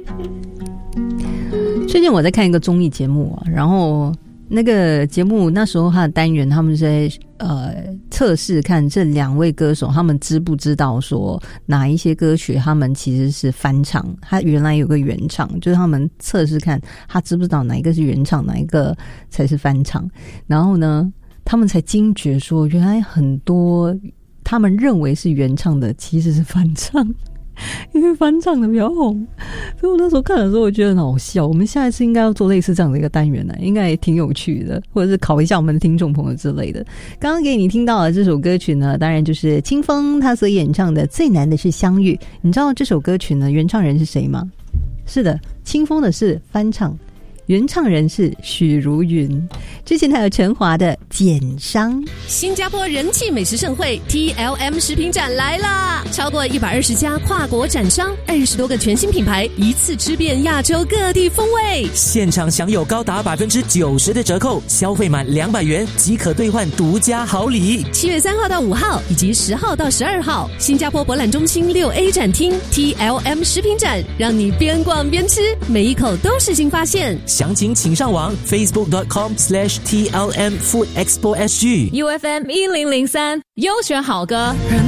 最近我在看一个综艺节目啊，然后那个节目那时候他的单元，他们在测试看这2位歌手他们知不知道说哪一些歌曲他们其实是翻唱，他原来有个原唱，就是他们测试看他知不知道哪一个是原唱，哪一个才是翻唱。然后呢，他们才惊觉说，原来很多他们认为是原唱的其实是翻唱。因为翻唱的比较红，所以我那时候看的时候我觉得很好笑。我们下一次应该要做类似这样的一个单元呢，应该也挺有趣的，或者是考一下我们的听众朋友之类的。刚刚给你听到的这首歌曲呢，当然就是清风他所演唱的《最难的是相遇》。你知道这首歌曲呢原唱人是谁吗？是的，清风的是翻唱，原唱人是许茹芸，之前还有陈华的《简伤》。 新加坡人气美食盛会 TLM 食品展来啦！超过120家跨国展商，20多个全新品牌，一次吃遍亚洲各地风味。 现场享有高达90%的折扣，消费满200元即可兑换独家好礼。 7月3号到5号以及10号到12号，新加坡博览中心6A 展厅 TLM 食品展，让你边逛边吃，每一口都是新发现。 详情请上网 facebook.com/TLM Food Expo SG。 UFM 1003优选好歌。